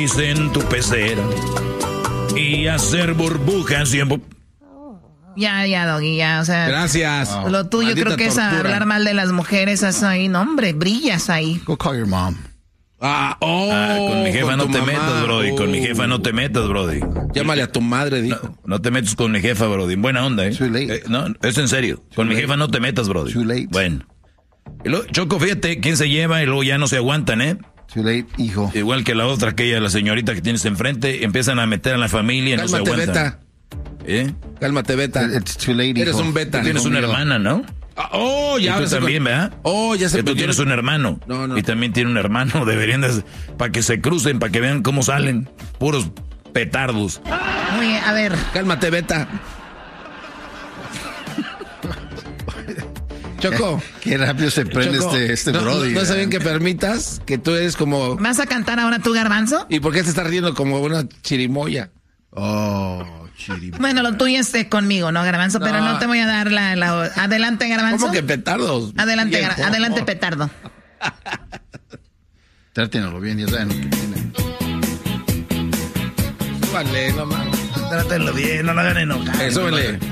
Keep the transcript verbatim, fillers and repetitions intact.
en tu pecera y hacer burbujas siempre. Ya, ya, Doggy, ya, o sea. Gracias. Lo tuyo Maldita creo que tortura. es hablar mal de las mujeres, eso ahí, no, hombre, brillas ahí. Go call your mom. Ah, oh, Ah, con mi jefa con no tu te mamá. metas, Brody. Con mi Oh. jefa no te metas, Brody. Llámale a tu madre, dijo. No, no te metas con mi jefa, Brody. Buena onda, ¿eh? Too late. Eh, no, es en serio. Con mi jefa no te metas, Brody. Too late. Bueno. Y luego, Choco, fíjate, quién se lleva y luego ya no se aguantan, ¿eh? Too late, hijo. Igual que la otra, aquella, la señorita que tienes enfrente, empiezan a meter a la familia y no se Cálmate, aguantan. beta. ¿Eh? Cálmate, beta. It's too late, hijo. Eres un beta. Tú tienes una Conmigo. hermana, ¿no? Ah, oh, ya. Y tú ahora sí también, con- ¿verdad? Oh, ya se Que tú perdió. tienes un hermano. No, no. Y también tiene un hermano. Deberían de... Para que se crucen, para que vean cómo salen. Puros petardos. Muy bien, a ver. Cálmate, beta. Choco. Qué rápido se prende Choco, este, este no, Brody. No, no está ¿eh? bien que permitas que tú eres como... ¿Vas a cantar ahora tú, Garbanzo? ¿Y por qué te estás riendo como una chirimoya? Oh, chiri. Bueno, lo tuyo es eh, conmigo, ¿no, Garbanzo? Pero No. no te voy a dar la... la... Adelante, Garbanzo. ¿Cómo que petardos? Adelante, Viejo. Gar- adelante, petardo. Trátenlo bien, ya saben lo que tienen. Súbale, no mames. Trátelo bien, no lo hagan enojar. Eh, súbele.